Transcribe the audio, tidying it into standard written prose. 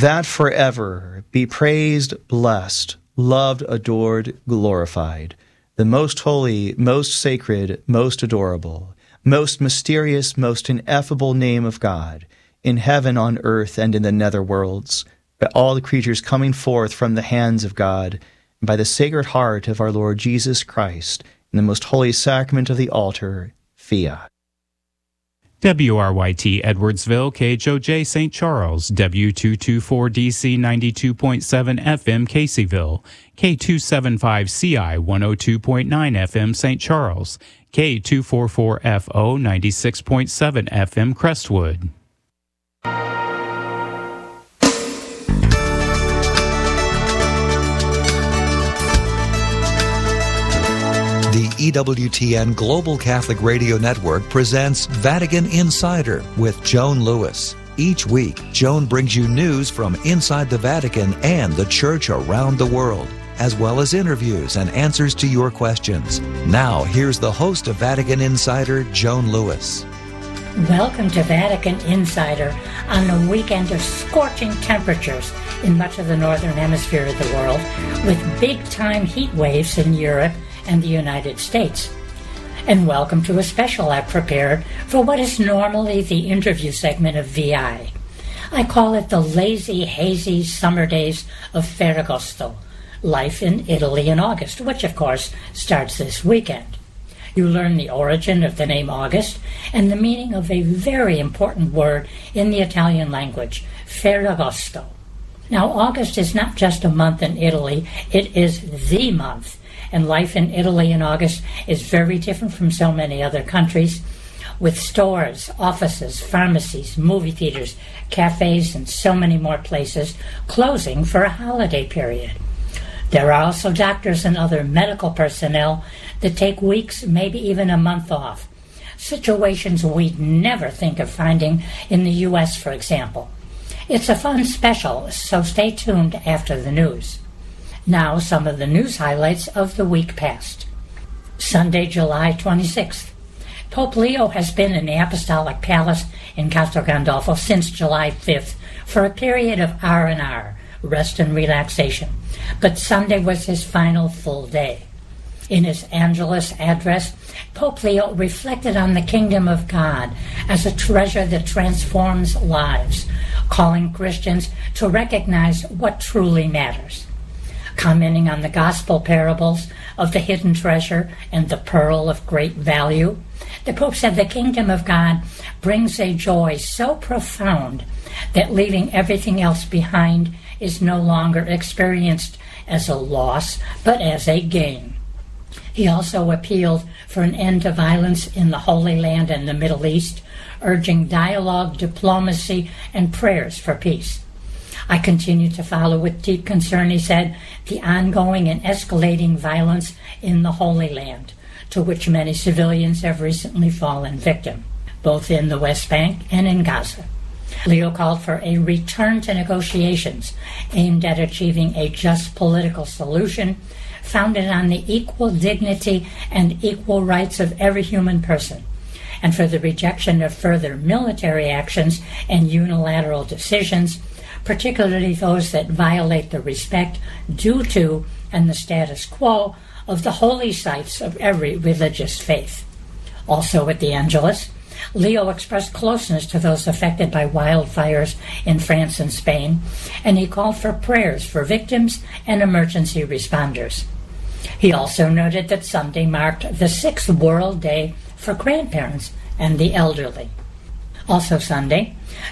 that forever be praised, blessed, loved, adored, glorified, the most holy, most sacred, most adorable, most mysterious, most ineffable name of God, in heaven, on earth, and in the nether worlds, by all the creatures coming forth from the hands of God, and by the Sacred Heart of our Lord Jesus Christ, in the most holy sacrament of the altar, Fiat. WRYT Edwardsville, KHOJ St. Charles, W224DC 92.7 FM Caseyville, K275CI 102.9 FM St. Charles, K244FO 96.7 FM Crestwood. The EWTN Global Catholic Radio Network presents Vatican Insider with Joan Lewis. Each week, Joan brings you news from inside the Vatican and the Church around the world, as well as interviews and answers to your questions. Now, here's the host of Vatican Insider, Joan Lewis. Welcome to Vatican Insider on a weekend of scorching temperatures in much of the northern hemisphere of the world, with big-time heat waves in Europe and the United States. And welcome to a special I've prepared for what is normally the interview segment of VI. I call it the lazy, hazy summer days of Ferragosto, life in Italy in August, which of course starts this weekend. You learn the origin of the name August and the meaning of a very important word in the Italian language, Ferragosto. Now, August is not just a month in Italy, it is the month. And life in Italy in August is very different from so many other countries, with stores, offices, pharmacies, movie theaters, cafes, and so many more places closing for a holiday period. There are also doctors and other medical personnel that take weeks, maybe even a month off, situations we'd never think of finding in the U.S., for example. It's a fun special, so stay tuned after the news. Now, some of the news highlights of the week past. Sunday, July 26th. Pope Leo has been in the Apostolic Palace in Castel Gandolfo since July 5th for a period of R&R, rest and relaxation. But Sunday was his final full day. In his Angelus address, Pope Leo reflected on the kingdom of God as a treasure that transforms lives, calling Christians to recognize what truly matters. Commenting on the gospel parables of the hidden treasure and the pearl of great value, the Pope said the kingdom of God brings a joy so profound that leaving everything else behind is no longer experienced as a loss, but as a gain. He also appealed for an end to violence in the Holy Land and the Middle East, urging dialogue, diplomacy, and prayers for peace. I continue to follow with deep concern, he said, the ongoing and escalating violence in the Holy Land, to which many civilians have recently fallen victim, both in the West Bank and in Gaza. Leo called for a return to negotiations aimed at achieving a just political solution founded on the equal dignity and equal rights of every human person, and for the rejection of further military actions and unilateral decisions, particularly those that violate the respect due to and the status quo of the holy sites of every religious faith. Also at the Angelus, Leo expressed closeness to those affected by wildfires in France and Spain, and he called for prayers for victims and emergency responders. He also noted that Sunday marked the 6th World Day for grandparents and the elderly. Also Sunday,